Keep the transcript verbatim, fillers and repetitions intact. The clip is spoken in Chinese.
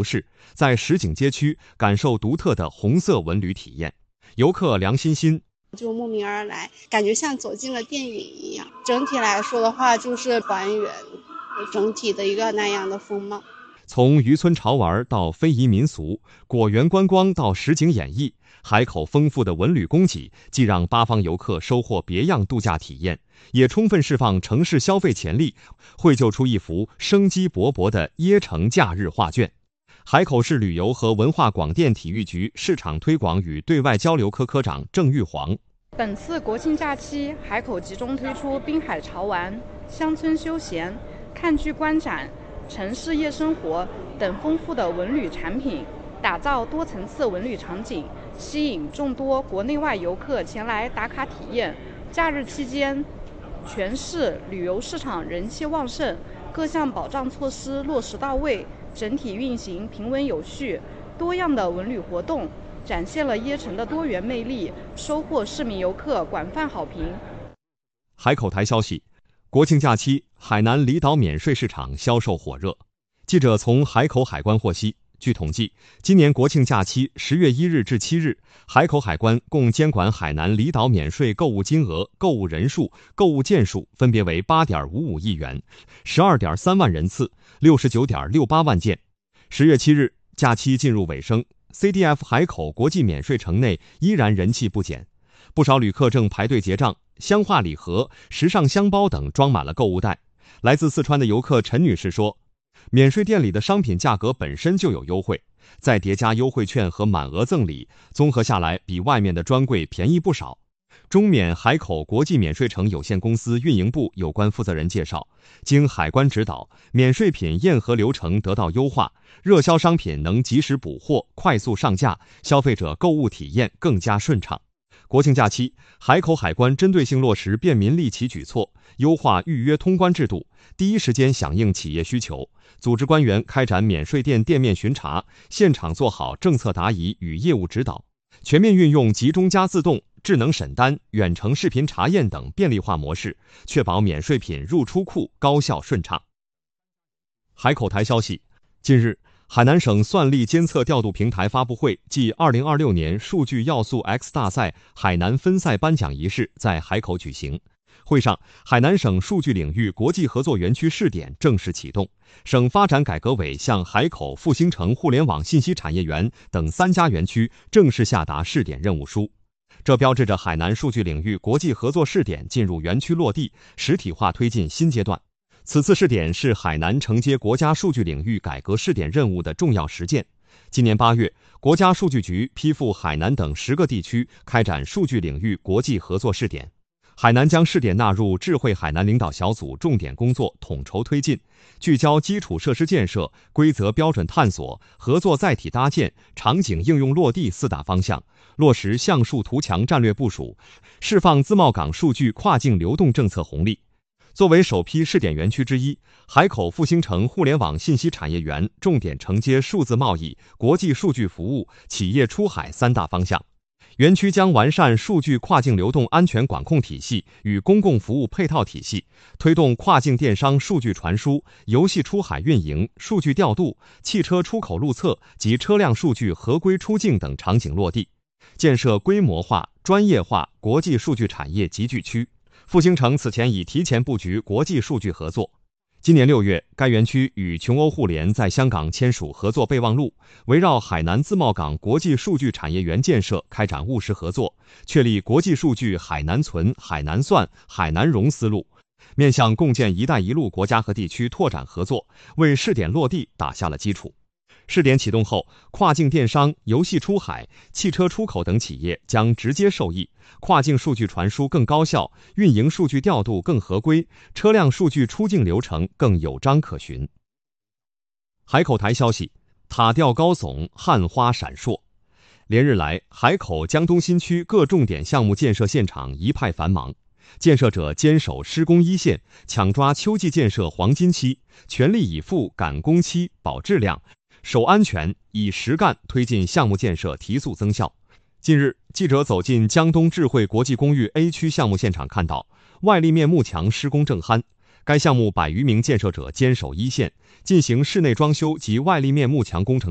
市，在实景街区感受独特的红色文旅体验。游客梁欣欣就慕名而来，感觉像走进了电影一样。整体来说的话，就是还原整体的一个那样的风貌。 从渔村潮玩到非遗民俗，果园观光到实景演绎，海口丰富的文旅供给既让八方游客收获别样度假体验，也充分释放城市消费潜力，绘就出一幅生机勃勃的椰城假日画卷。海口市旅游和文化广电体育局市场推广与对外交流科科长郑玉煌， 本次国庆假期，海口集中推出滨海潮玩、乡村休闲、看剧观展、城市夜生活等丰富的文旅产品，打造多层次文旅场景，吸引众多国内外游客前来打卡体验。假日期间，全市旅游市场人气旺盛，各项保障措施落实到位，整体运行平稳有序，多样的文旅活动展现了椰城的多元魅力，收获市民游客广泛好评。 海口台消息，国庆假期，海南离岛免税市场销售火热。记者从海口海关获悉，据统计，今年国庆假期十月一日至七日，海口海关共监管海南离岛免税购物金额、购物人数、购物件数分别为八点五五亿元、十二点三万人次、六十九点六八万件。十月七日，假期进入尾声， C D F 海口国际免税城内依然人气不减，不少旅客正排队结账，香化礼盒、时尚香包等装满了购物袋。来自四川的游客陈女士说，免税店里的商品价格本身就有优惠，再叠加优惠券和满额赠礼，综合下来比外面的专柜便宜不少。中免海口国际免税城有限公司运营部有关负责人介绍，经海关指导，免税品验核流程得到优化，热销商品能及时补货，快速上架，消费者购物体验更加顺畅。国庆假期，海口海关针对性落实便民利企举措，优化预约通关制度，第一时间响应企业需求，组织官员开展免税店店面巡查，现场做好政策答疑与业务指导，全面运用集中加自动、智能审单、远程视频查验等便利化模式，确保免税品入出库高效顺畅。海口台消息，近日，海南省算力监测调度平台发布会暨二零二六年数据要素 X 大赛海南分赛颁奖仪式在海口举行。会上，海南省数据领域国际合作园区试点正式启动，省发展改革委向海口、复兴城互联网信息产业园等三家园区正式下达试点任务书。这标志着海南数据领域国际合作试点进入园区落地、实体化推进新阶段。此次试点是海南承接国家数据领域改革试点任务的重要实践。今年八月，国家数据局批复海南等十个地区开展数据领域国际合作试点。海南将试点纳入智慧海南领导小组重点工作统筹推进，聚焦基础设施建设、规则标准探索、合作载体搭建、场景应用落地四大方向，落实橡树图强战略部署，释放自贸港数据跨境流动政策红利。作为首批试点园区之一，海口复兴城互联网信息产业园重点承接数字贸易、国际数据服务、企业出海三大方向。园区将完善数据跨境流动安全管控体系与公共服务配套体系，推动跨境电商数据传输、游戏出海运营、数据调度、汽车出口路测及车辆数据合规出境等场景落地，建设规模化、专业化国际数据产业集聚区。复兴城此前已提前布局国际数据合作。今年六月，该园区与琼欧互联在香港签署合作备忘录，围绕海南自贸港国际数据产业园建设开展务实合作，确立国际数据海南存、海南算、海南融思路，面向共建“一带一路”国家和地区拓展合作，为试点落地打下了基础。试点启动后，跨境电商、游戏出海、汽车出口等企业将直接受益，跨境数据传输更高效，运营数据调度更合规，车辆数据出境流程更有章可循。海口台消息，塔吊高耸，汉花闪烁。连日来，海口江东新区各重点项目建设现场一派繁忙，建设者坚守施工一线，抢抓秋季建设黄金期，全力以赴赶工期、保质量、守安全，以实干推进项目建设提速增效。近日，记者走进江东智慧国际公寓 A 区项目现场，看到外立面幕墙施工正酣。该项目百余名建设者坚守一线，进行室内装修及外立面幕墙工程